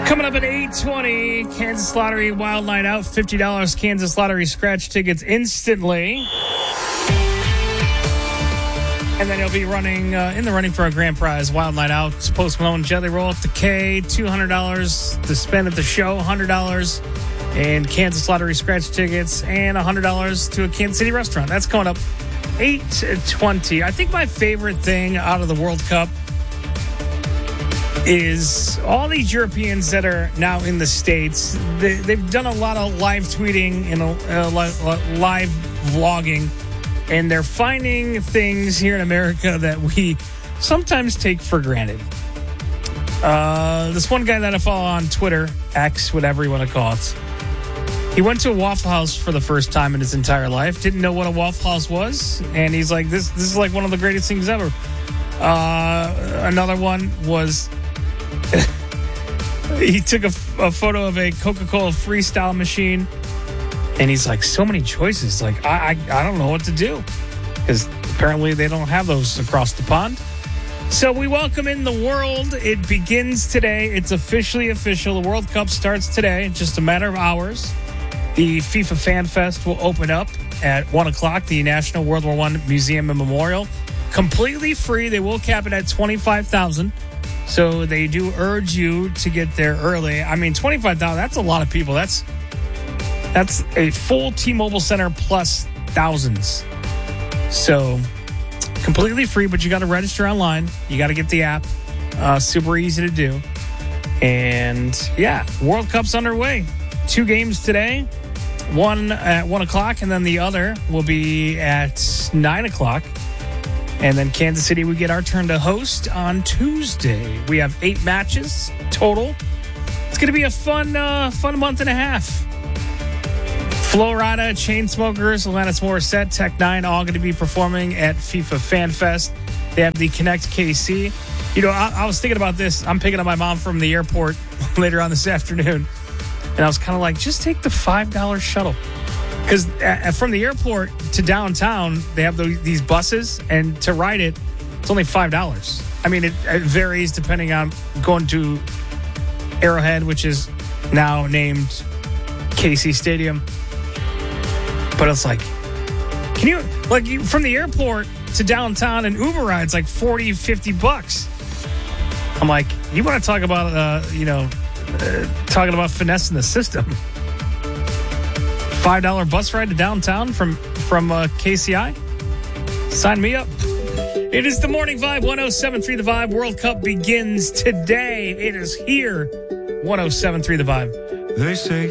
Coming up at 8:20, Kansas Lottery Wild Night Out, $50 Kansas Lottery scratch tickets instantly. And then he'll be running in the running for a grand prize, Wild Night Out. Post Malone Jelly Roll up to K, $200 to spend at the show, $100 in Kansas Lottery scratch tickets, and $100 to a Kansas City restaurant. That's coming up 8:20. I think my favorite thing out of the World Cup is all these Europeans that are now in the States. They've done a lot of live tweeting and live vlogging, and they're finding things here in America that we sometimes take for granted. This one guy that I follow on Twitter, X, whatever you want to call it, he went to a Waffle House for the first time in his entire life, didn't know what a Waffle House was, and he's like, this is like one of the greatest things ever. Another one was he took a photo of a Coca-Cola freestyle machine, and he's like, so many choices. Like, I don't know what to do, because apparently they don't have those across the pond. So we welcome in the world. It begins today. It's officially official. The World Cup starts today, just a matter of hours. The FIFA Fan Fest will open up at 1 o'clock, the National World War I Museum and Memorial. Completely free. They will cap it at 25,000. So they do urge you to get there early. I mean, 25,000, that's a lot of people. That's a full T-Mobile Center plus thousands. So completely free, but you got to register online. You got to get the app. Super easy to do. And yeah, World Cup's underway. 2 games today. One at 1 o'clock, and then the other will be at 9 o'clock. And then Kansas City, we get our turn to host on Tuesday. We have 8 matches total. It's going to be a fun month and a half. Flo Rida, Chainsmokers, Alanis Morissette, Tech9, all going to be performing at FIFA Fan Fest. They have the Connect KC. You know, I was thinking about this. I'm picking up my mom from the airport later on this afternoon. And I was kind of like, just take the $5 shuttle. Because from the airport to downtown, they have these buses, and to ride it, it's only $5. I mean, it varies depending on going to Arrowhead, which is now named KC Stadium. But it's like, can you, like, from the airport to downtown, and Uber rides like $40, $50. I'm like, you want to talk about, talking about finessing the system. $5 bus ride to downtown from KCI? Sign me up. It is the Morning Vibe, 107.3 The Vibe. World Cup begins today. It is here. 107.3 The Vibe. They say